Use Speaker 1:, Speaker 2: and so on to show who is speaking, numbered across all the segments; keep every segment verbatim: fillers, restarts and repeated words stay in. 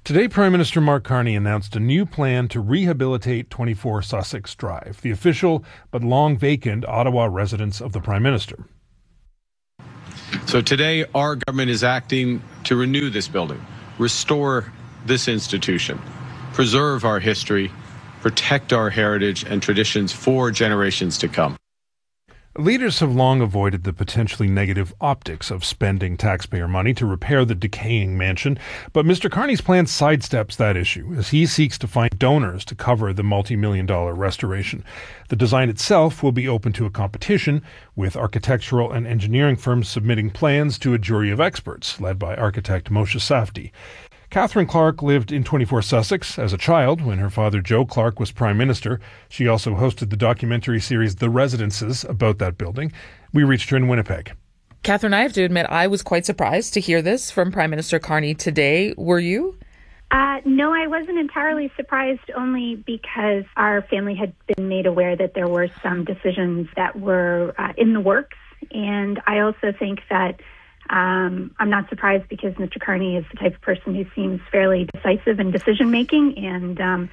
Speaker 1: Today, Prime Minister Mark Carney announced a new plan to rehabilitate twenty-four Sussex Drive, the official but long vacant Ottawa residence of the Prime Minister.
Speaker 2: So today, our government is acting to renew this building, restore this institution, preserve our history, protect our heritage and traditions for generations to come.
Speaker 1: Leaders have long avoided the potentially negative optics of spending taxpayer money to repair the decaying mansion, but Mister Carney's plan sidesteps that issue as he seeks to find donors to cover the multi-million dollar restoration. The design itself will be open to a competition, with architectural and engineering firms submitting plans to a jury of experts led by architect Moshe Safdie. Catherine Clark lived in twenty-four Sussex as a child when her father Joe Clark was Prime Minister. She also hosted the documentary series The Residences about that building. We reached her in Winnipeg.
Speaker 3: Catherine, I have to admit I was quite surprised to hear this from Prime Minister Carney today. Were you?
Speaker 4: Uh, no, I wasn't entirely surprised, only because our family had been made aware that there were some decisions that were uh, in the works. And I also think that Um, I'm not surprised because Mister Carney is the type of person who seems fairly decisive in decision-making, and um,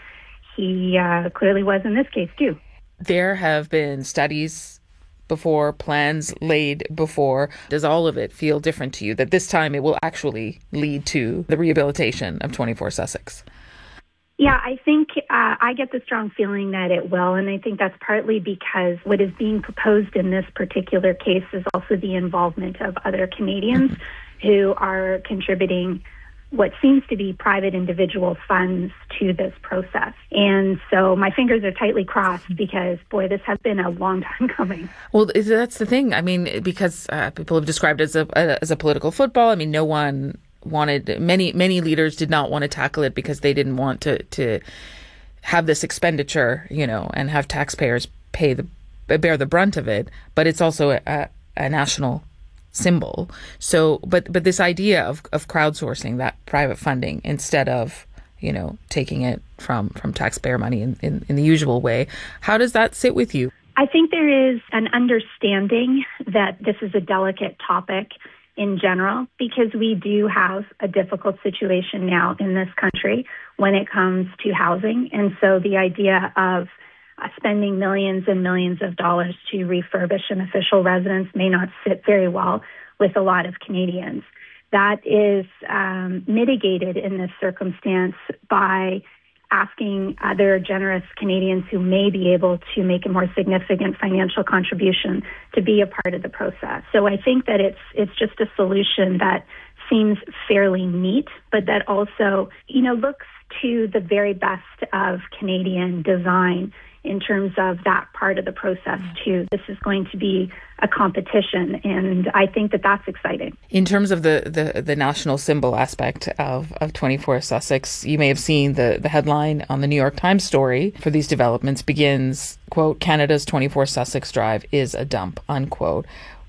Speaker 4: he uh, clearly was in this case, too.
Speaker 3: There have been studies before, plans laid before. Does all of it feel different to you, that this time it will actually lead to the rehabilitation of twenty-four Sussex?
Speaker 4: Yeah, I think uh, I get the strong feeling that it will, and I think that's partly because what is being proposed in this particular case is also the involvement of other Canadians mm-hmm. who are contributing what seems to be private individual funds to this process. And so my fingers are tightly crossed because, boy, this has been a long time coming.
Speaker 3: Well, that's the thing. I mean, because uh, people have described it as a, as a political football. I mean, no one wanted, many, many leaders did not want to tackle it because they didn't want to, to have this expenditure, you know, and have taxpayers pay the, bear the brunt of it. But it's also a, a national symbol. So, but, but this idea of, of crowdsourcing that private funding instead of, you know, taking it from, from taxpayer money in, in, in the usual way, how does that sit with you?
Speaker 4: I think there is an understanding that this is a delicate topic in general, because we do have a difficult situation now in this country when it comes to housing. And so the idea of uh, spending millions and millions of dollars to refurbish an official residence may not sit very well with a lot of Canadians. That is um, mitigated in this circumstance by asking other generous Canadians who may be able to make a more significant financial contribution to be a part of the process. So I think that it's it's just a solution that seems fairly neat, but that also, you know, looks to the very best of Canadian design in terms of that part of the process too. This is going to be a competition, and I think that that's exciting.
Speaker 3: In terms of the, the, the national symbol aspect of, of twenty-four Sussex, you may have seen the, the headline on the New York Times story for these developments begins, quote, Canada's twenty-four Sussex Drive is a dump, unquote.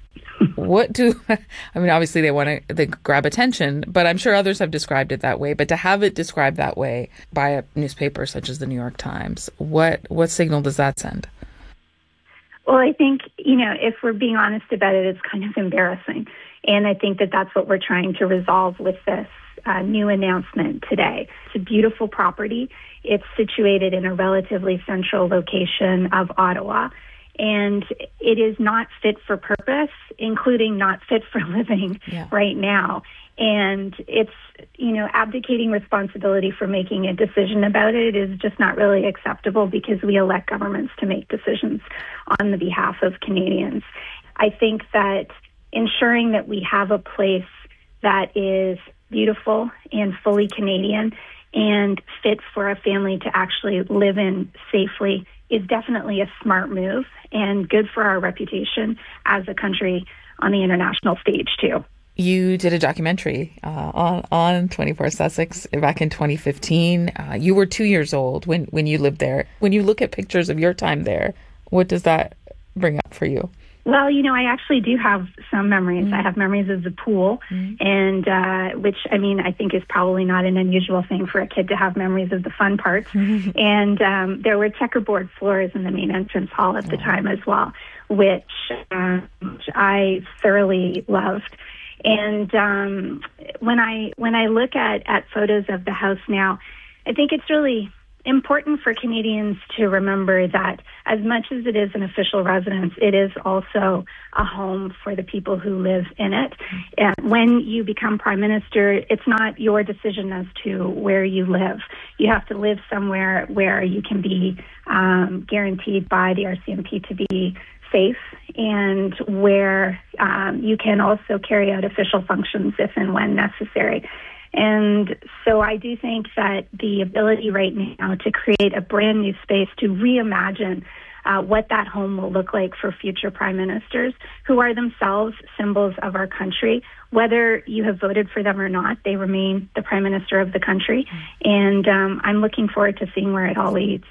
Speaker 3: What do, I mean, obviously they want to they grab attention, but I'm sure others have described it that way. But to have it described that way by a newspaper such as the New York Times, what what signal does that send?
Speaker 4: Well, I think, you know, if we're being honest about it, it's kind of embarrassing. And I think that that's what we're trying to resolve with this uh, new announcement today. It's a beautiful property. It's situated in a relatively central location of Ottawa. And it is not fit for purpose, including not fit for living yeah. right now. And it's, you know, abdicating responsibility for making a decision about it is just not really acceptable because we elect governments to make decisions on the behalf of Canadians. I think that ensuring that we have a place that is beautiful and fully Canadian and fit for a family to actually live in safely is definitely a smart move and good for our reputation as a country on the international stage, too.
Speaker 3: You did a documentary uh, on, on twenty-four Sussex back in twenty fifteen. Uh, you were two years old when, when you lived there. When you look at pictures of your time there, what does that bring up for you?
Speaker 4: Well, you know, I actually do have some memories. Mm-hmm. I have memories of the pool, mm-hmm. and uh, which, I mean, I think is probably not an unusual thing for a kid to have memories of the fun parts. Mm-hmm. And um, there were checkerboard floors in the main entrance hall at the time as well, which, uh, which I thoroughly loved. And um, when I when I look at, at photos of the house now, I think it's really important for Canadians to remember that as much as it is an official residence, it is also a home for the people who live in it. And when you become Prime Minister, it's not your decision as to where you live. You have to live somewhere where you can be um, guaranteed by the R C M P to be safe, and where um, you can also carry out official functions if and when necessary. And so I do think that the ability right now to create a brand new space to reimagine uh, what that home will look like for future prime ministers who are themselves symbols of our country, whether you have voted for them or not, they remain the prime minister of the country. And um, I'm looking forward to seeing where it all leads.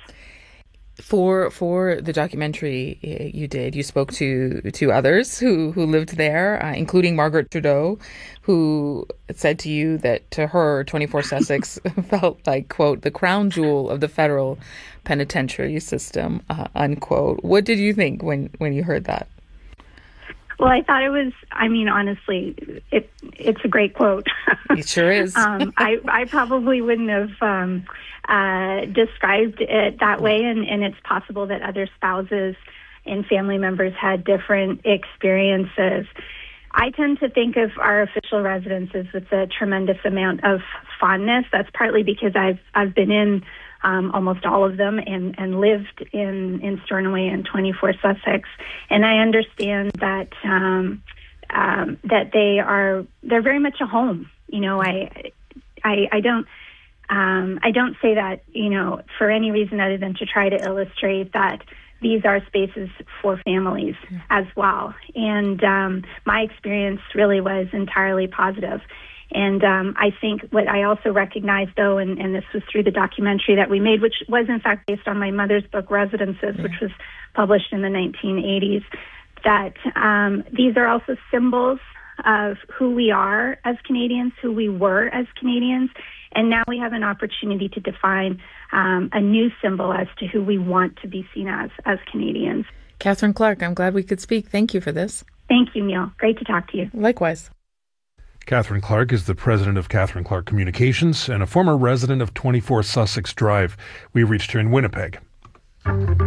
Speaker 3: For for the documentary you did, you spoke to to others who, who lived there, uh, including Margaret Trudeau, who said to you that to her, twenty-four Sussex felt like, quote, the crown jewel of the federal penitentiary system, uh, unquote. What did you think when, when you heard that?
Speaker 4: Well, I thought it was, I mean, honestly, it it's a great quote.
Speaker 3: It sure is.
Speaker 4: um, I, I probably wouldn't have um, uh, described it that way, and, and it's possible that other spouses and family members had different experiences. I tend to think of our official residences with a tremendous amount of fondness. That's partly because I've I've been in Um, almost all of them, and, and lived in, in Stornoway and twenty-four Sussex. And I understand that um, um, that they are they're very much a home. You know, I I, I don't um, I don't say that, you know, for any reason other than to try to illustrate that these are spaces for families yeah. as well. And um, my experience really was entirely positive. And um, I think what I also recognized, though, and, and this was through the documentary that we made, which was in fact based on my mother's book, Residences, yeah. which was published in the nineteen eighties, that um, these are also symbols of who we are as Canadians, who we were as Canadians, and now we have an opportunity to define um, a new symbol as to who we want to be seen as, as Canadians.
Speaker 3: Catherine Clark, I'm glad we could speak. Thank you for this.
Speaker 4: Thank you, Neil. Great to talk to you.
Speaker 3: Likewise.
Speaker 1: Catherine Clark is the president of Catherine Clark Communications and a former resident of twenty-four Sussex Drive. We reached her in Winnipeg.